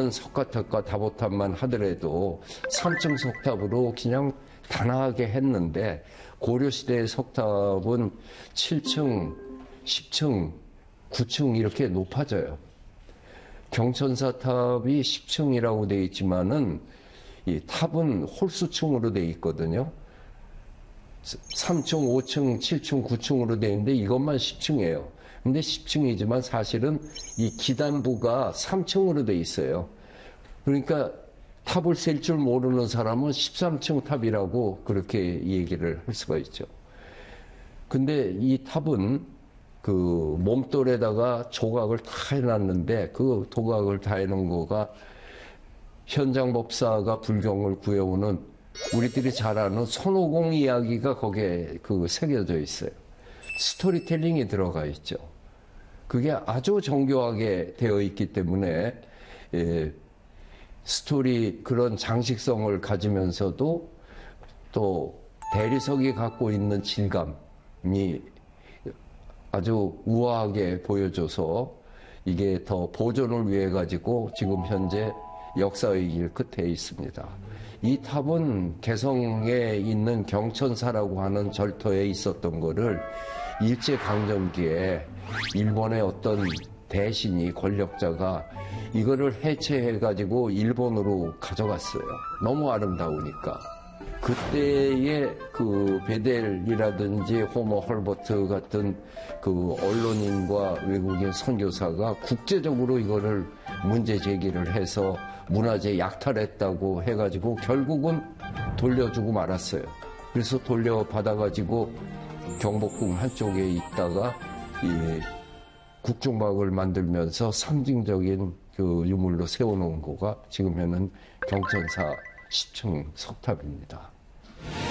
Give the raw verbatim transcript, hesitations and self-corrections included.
이전에는 석가탑과 다보탑만 하더라도 삼 층 석탑으로 그냥 단아하게 했는데 고려시대의 석탑은 칠 층, 십 층, 구 층 이렇게 높아져요. 경천사탑이 십 층이라고 되어 있지만은 이 탑은 홀수층으로 되어 있거든요. 삼 층, 오 층, 칠 층, 구 층으로 되어 있는데 이것만 십 층이에요. 근데 십 층이지만 사실은 이 기단부가 삼 층으로 되어 있어요. 그러니까 탑을 셀 줄 모르는 사람은 십삼 층 탑이라고 그렇게 얘기를 할 수가 있죠. 근데 이 탑은 그 몸돌에다가 조각을 다 해놨는데 그 조각을 다 해놓은 거가 현장법사가 불경을 구해오는 우리들이 잘 아는 손오공 이야기가 거기에 그 새겨져 있어요. 스토리텔링이 들어가 있죠. 그게 아주 정교하게 되어 있기 때문에 예, 스토리 그런 장식성을 가지면서도 또 대리석이 갖고 있는 질감이 아주 우아하게 보여줘서 이게 더 보존을 위해 가지고 지금 현재 역사의 길 끝에 있습니다. 이 탑은 개성에 있는 경천사라고 하는 절터에 있었던 거를 일제강점기에 일본의 어떤 대신이 권력자가 이거를 해체해 가지고 일본으로 가져갔어요. 너무 아름다우니까. 그때의 그 베델이라든지 호머 헐버트 같은 그 언론인과 외국인 선교사가 국제적으로 이거를 문제 제기를 해서 문화재 약탈했다고 해가지고 결국은 돌려주고 말았어요. 그래서 돌려받아가지고 경복궁 한쪽에 있다가 이 국중박을 만들면서 상징적인 그 유물로 세워놓은 거가 지금 현은 경천사 십 층 석탑입니다.